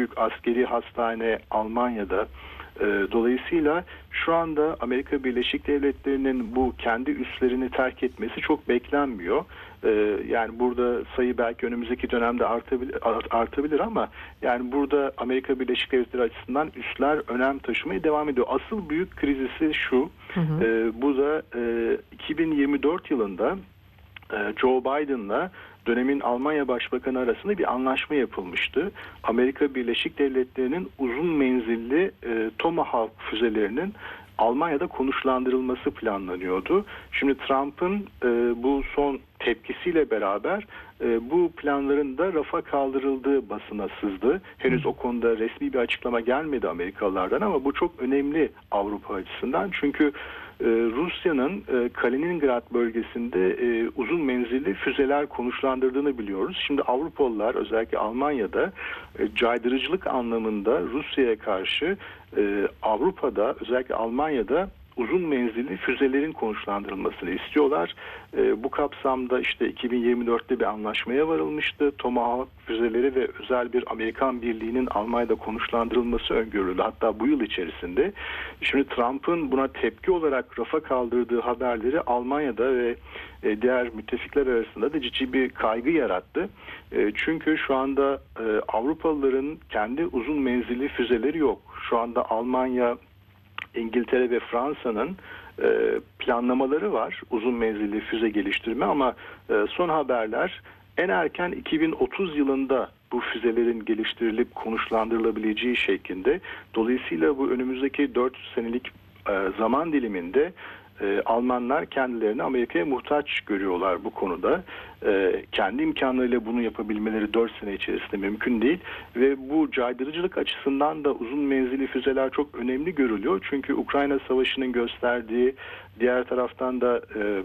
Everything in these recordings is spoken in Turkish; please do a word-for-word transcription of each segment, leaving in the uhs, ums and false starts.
büyük askeri hastane Almanya'da. Dolayısıyla şu anda Amerika Birleşik Devletleri'nin bu kendi üslerini terk etmesi çok beklenmiyor. Yani burada sayı belki önümüzdeki dönemde artabilir, artabilir ama yani burada Amerika Birleşik Devletleri açısından üsler önem taşımaya devam ediyor. Asıl büyük krizisi şu, hı hı. Bu da iki bin yirmi dört yılında Joe Biden'la dönemin Almanya Başbakanı arasında bir anlaşma yapılmıştı. Amerika Birleşik Devletleri'nin uzun menzilli e, Tomahawk füzelerinin Almanya'da konuşlandırılması planlanıyordu. Şimdi Trump'ın e, bu son tepkisiyle beraber e, bu planların da rafa kaldırıldığı basına sızdı. Henüz o konuda resmi bir açıklama gelmedi Amerikalılardan ama bu çok önemli Avrupa açısından. Çünkü e, Rusya'nın e, Kaliningrad bölgesinde e, uzun menzilli füzeler konuşlandırdığını biliyoruz. Şimdi Avrupalılar özellikle Almanya'da e, caydırıcılık anlamında Rusya'ya karşı e, Avrupa'da özellikle Almanya'da uzun menzilli füzelerin konuşlandırılmasını istiyorlar. E, bu kapsamda işte iki bin yirmi dörtte bir anlaşmaya varılmıştı. Tomahawk füzeleri ve özel bir Amerikan birliğinin Almanya'da konuşlandırılması öngörüldü. Hatta bu yıl içerisinde. Şimdi Trump'ın buna tepki olarak rafa kaldırdığı haberleri Almanya'da ve e, diğer müttefikler arasında da ciddi bir kaygı yarattı. E, çünkü şu anda e, Avrupalıların kendi uzun menzilli füzeleri yok. Şu anda Almanya, İngiltere ve Fransa'nın e, planlamaları var uzun menzilli füze geliştirme ama e, son haberler en erken iki bin otuz yılında bu füzelerin geliştirilip konuşlandırılabileceği şeklinde. Dolayısıyla bu önümüzdeki dört senelik e, zaman diliminde e, Almanlar kendilerini Amerika'ya muhtaç görüyorlar bu konuda. E, kendi imkanlarıyla bunu yapabilmeleri dört sene içerisinde mümkün değil ve bu caydırıcılık açısından da uzun menzilli füzeler çok önemli görülüyor. Çünkü Ukrayna Savaşı'nın gösterdiği, diğer taraftan da e,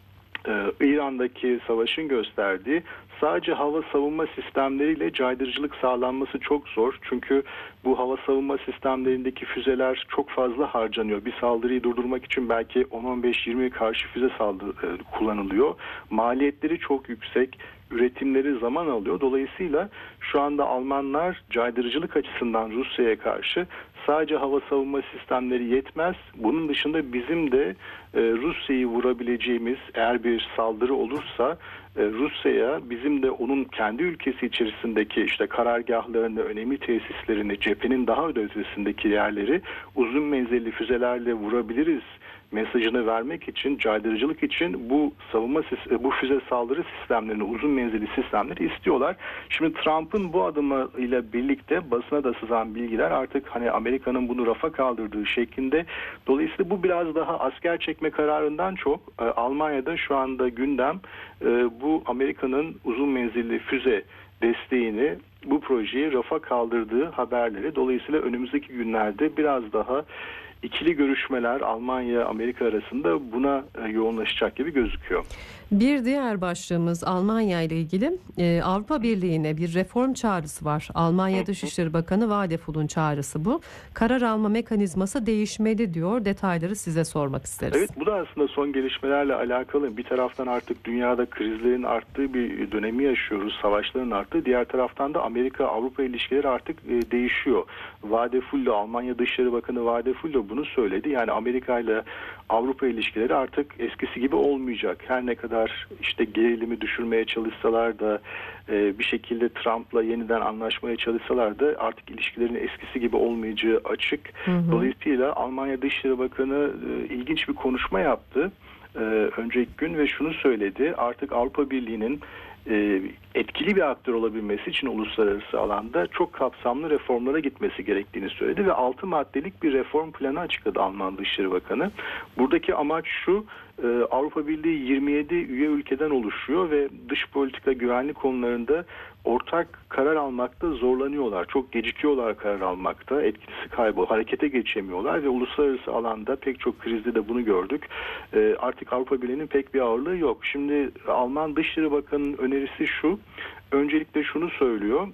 e, İran'daki savaşın gösterdiği sadece hava savunma sistemleriyle caydırıcılık sağlanması çok zor. Çünkü bu hava savunma sistemlerindeki füzeler çok fazla harcanıyor. Bir saldırıyı durdurmak için belki on on beş yirmi karşı füze saldırı e, kullanılıyor. Maliyetleri çok yüksek. Üretimleri zaman alıyor. Dolayısıyla şu anda Almanlar caydırıcılık açısından Rusya'ya karşı sadece hava savunma sistemleri yetmez. Bunun dışında bizim de e, Rusya'yı vurabileceğimiz eğer bir saldırı olursa e, Rusya'ya bizim de onun kendi ülkesi içerisindeki işte karargahlarını, önemli tesislerini, cephenin daha ötesindeki yerleri uzun menzilli füzelerle vurabiliriz mesajını vermek için, caydırıcılık için bu savunma bu füze saldırı sistemlerini, uzun menzilli sistemleri istiyorlar. Şimdi Trump'ın bu adımıyla birlikte basına da sızan bilgiler artık hani Amerika'nın bunu rafa kaldırdığı şeklinde. Dolayısıyla bu biraz daha asker çekme kararından çok e, Almanya'da şu anda gündem e, bu Amerika'nın uzun menzilli füze desteğini, bu projeyi rafa kaldırdığı haberleri. Dolayısıyla önümüzdeki günlerde biraz daha İkili görüşmeler Almanya-Amerika arasında buna yoğunlaşacak gibi gözüküyor. Bir diğer başlığımız Almanya ile ilgili. Ee, Avrupa Birliği'ne bir reform çağrısı var. Almanya Dışişleri Bakanı Wadefull'un çağrısı bu. Karar alma mekanizması değişmeli diyor. Detayları size sormak isteriz. Evet, bu da aslında son gelişmelerle alakalı. Bir taraftan artık dünyada krizlerin arttığı bir dönemi yaşıyoruz. Savaşların arttığı. Diğer taraftan da Amerika-Avrupa ilişkileri artık e, değişiyor. Wadefull, Almanya Dışişleri Bakanı Wadefull bunu söyledi. Yani Amerika ile Avrupa ilişkileri artık eskisi gibi olmayacak. Her ne kadar işte gerilimi düşürmeye çalışsalar da e, bir şekilde Trump'la yeniden anlaşmaya çalışsalar da artık ilişkilerin eskisi gibi olmayacağı açık. Hı hı. Dolayısıyla Almanya Dışişleri Bakanı e, ilginç bir konuşma yaptı e, önceki gün ve şunu söyledi. Artık Avrupa Birliği'nin e, etkili bir aktör olabilmesi için uluslararası alanda çok kapsamlı reformlara gitmesi gerektiğini söyledi ve altı maddelik bir reform planı açıkladı Alman Dışişleri Bakanı. Buradaki amaç şu, e, Avrupa Birliği yirmi yedi üye ülkeden oluşuyor ve dış politika güvenlik konularında ortak karar almakta zorlanıyorlar. Çok gecikiyorlar karar almakta. Etkisi kayboluyor. Harekete geçemiyorlar ve uluslararası alanda pek çok krizde de bunu gördük. E, artık Avrupa Birliği'nin pek bir ağırlığı yok. Şimdi Alman Dışişleri Bakanı'nın önerisi şu. Öncelikle şunu söylüyor.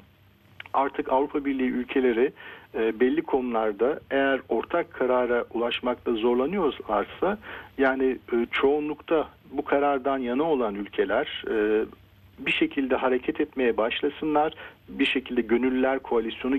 Artık Avrupa Birliği ülkeleri e, belli konularda eğer ortak karara ulaşmakta zorlanıyorlarsa yani e, çoğunlukta bu karardan yana olan ülkeler e, bir şekilde hareket etmeye başlasınlar. Bir şekilde gönüllüler koalisyonu